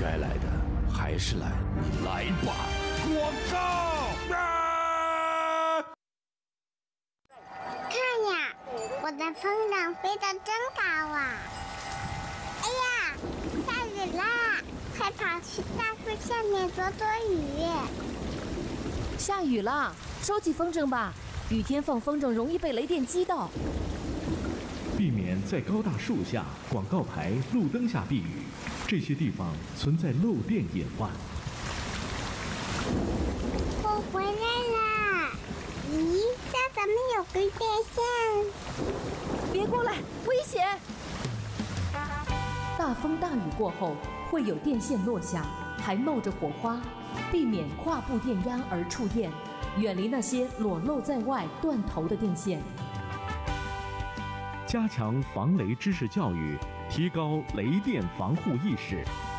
该来的还是来，你来吧！广告啊！ 看呀，我的风筝飞得真高啊！哎呀，下雨啦！快跑去大树下面躲躲雨。 下雨啦，收起风筝吧，雨天放风筝容易被雷电击到。 避免在高大树下、广告牌、路灯下避雨，这些地方存在漏电隐患。 我回来啦！咦，这怎么有根电线？ 别过来，危险！大风大雨过后会有电线落下，还冒着火花，避免跨步电压而触电，远离那些裸露在外、断头的电线。 加强防雷知识教育，提高雷电防护意识。